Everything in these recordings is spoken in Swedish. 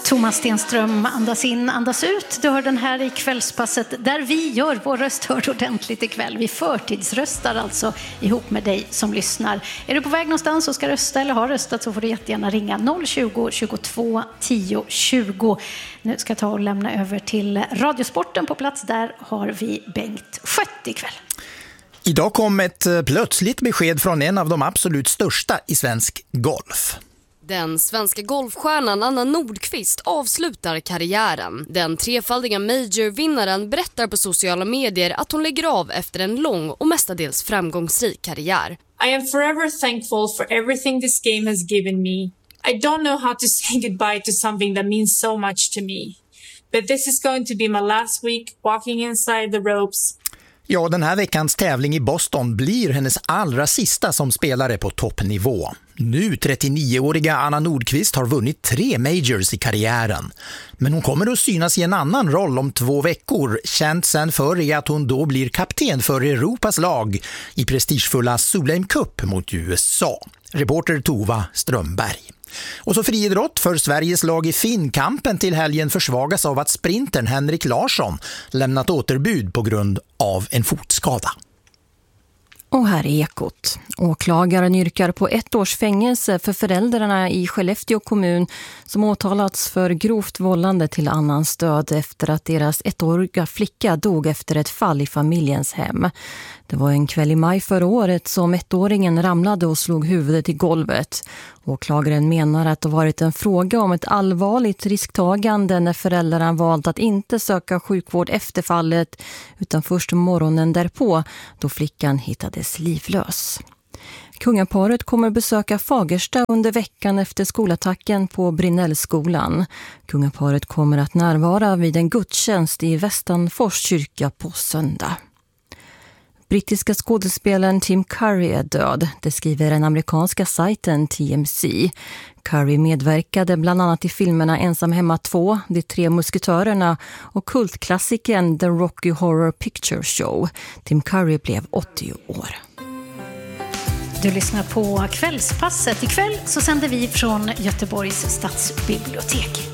Thomas Stenström, andas in, andas ut. Du hör den här i kvällspasset där vi gör vår röst hörd ordentligt ikväll. Vi förtidsröstar alltså ihop med dig som lyssnar. Är du på väg någonstans och ska rösta eller har röstat så får du jättegärna ringa 020 22 10 20. Nu ska jag ta och lämna över till Radiosporten på plats. Där har vi Bengt Skött ikväll. Idag kom ett plötsligt besked från en av de absolut största i svensk golf. Den svenska golfstjärnan Anna Nordqvist avslutar karriären. Den trefaldiga major-vinnaren berättar på sociala medier att hon lägger av efter en lång och mestadels framgångsrik karriär. I am forever thankful for everything this game has given me. I don't know how to say goodbye to something that means so much to me. But this is going to be my last week walking inside the ropes. Ja, den här veckans tävling i Boston blir hennes allra sista som spelare på toppnivå. Nu 39-åriga Anna Nordqvist har vunnit 3 majors i karriären. Men hon kommer att synas i en annan roll om 2 veckor. Känt sen förr är att hon då blir kapten för Europas lag i prestigefulla Solheim Cup mot USA. Reporter Tova Strömberg. Och så friidrott för Sveriges lag i Finnkampen till helgen försvagas av att sprintern Henrik Larsson lämnat återbud på grund av en fotskada. Och här är Ekot. Åklagaren yrkar på 1 års fängelse för föräldrarna i Skellefteå kommun som åtalats för grovt vållande till annans död efter att deras 1-åriga flicka dog efter ett fall i familjens hem. Det var en kväll i maj förra året som 1-åringen ramlade och slog huvudet i golvet. Åklagaren menar att det varit en fråga om ett allvarligt risktagande när föräldrarna valt att inte söka sjukvård efter fallet utan först morgonen därpå då flickan hittades livlös. Kungaparet kommer besöka Fagersta under veckan efter skolattacken på Brinnellskolan. Kungaparet kommer att närvara vid en gudstjänst i Västanfors kyrka på söndag. Brittiska skådespelaren Tim Curry är död, det skriver den amerikanska sajten TMC. Curry medverkade bland annat i filmerna Ensam hemma 2, De 3 musketörerna och kultklassikern The Rocky Horror Picture Show. Tim Curry blev 80 år. Du lyssnar på Kvällspasset. Ikväll så sänder vi från Göteborgs stadsbibliotek.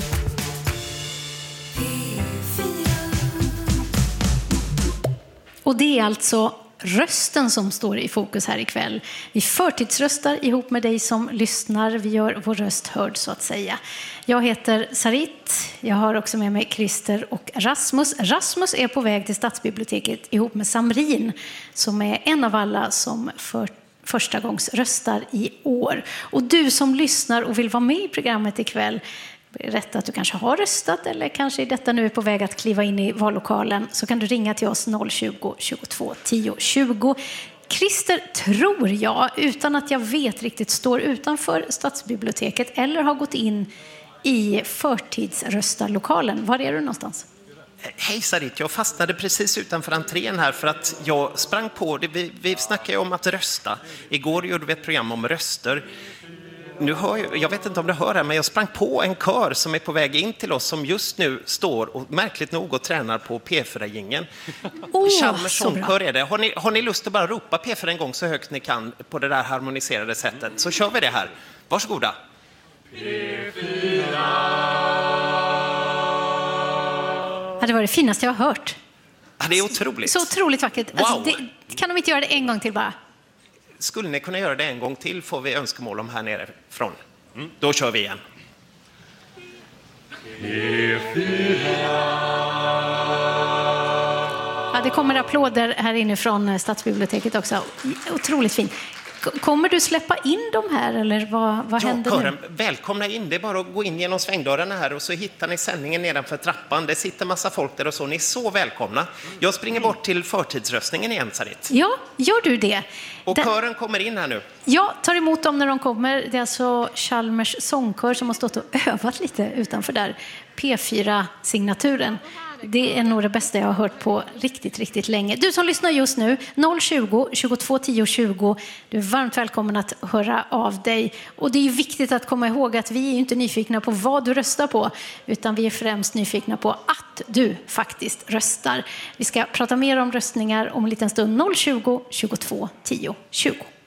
Och det är alltså rösten som står i fokus här ikväll. Vi förtidsröstar ihop med dig som lyssnar. Vi gör vår röst hörd så att säga. Jag heter Sarit. Jag har också med mig Christer och Rasmus. Rasmus är på väg till stadsbiblioteket ihop med Samrin som är en av alla som första gångs röstar i år. Och du som lyssnar och vill vara med i programmet ikväll, berätta att du kanske har röstat eller kanske i detta nu är på väg att kliva in i vallokalen, så kan du ringa till oss 020 22 10 20. Christer, tror jag, utan att jag vet riktigt, står utanför stadsbiblioteket eller har gått in i förtidsröstarlokalen. Var är du någonstans? Hej Sarit, jag fastnade precis utanför entrén här för att jag sprang på det. Vi snackade ju om att rösta. Igår gjorde vi ett program om röster. Nu jag vet inte om du hör här, men jag sprang på en kör som är på väg in till oss som just nu står och märkligt nog och tränar på P4-gingen. Chalmers sångkör är det. Har ni lust att bara ropa P4 en gång så högt ni kan på det där harmoniserade sättet? Så kör vi det här. Varsågoda. P4. Ja, det var det finaste jag har hört. Ja, det är otroligt. Så otroligt vackert. Wow. Alltså, kan de inte göra det en gång till bara? Skulle ni kunna göra det en gång till får vi önskemål om här nere från. Då kör vi igen. Ja, det kommer applåder här inifrån stadsbiblioteket också. Otroligt fint. Kommer du släppa in de här eller vad händer kören, nu? Välkomna in, det är bara att gå in genom svängdörrarna här och så hittar ni sändningen nedanför trappan. Det sitter massa folk där och så, ni är så välkomna. Jag springer bort till förtidsröstningen igen, Sarit. Ja, gör du det? Och kören kommer in här nu. Jag tar emot dem när de kommer. Det är alltså Chalmers sångkör som har stått och övat lite utanför där. P4-signaturen. Det är nog det bästa jag har hört på riktigt, riktigt länge. Du som lyssnar just nu, 020 22 10 20. Du är varmt välkommen att höra av dig. Och det är ju viktigt att komma ihåg att vi är inte nyfikna på vad du röstar på, utan vi är främst nyfikna på att du faktiskt röstar. Vi ska prata mer om röstningar om en liten stund. 020 22 10 20.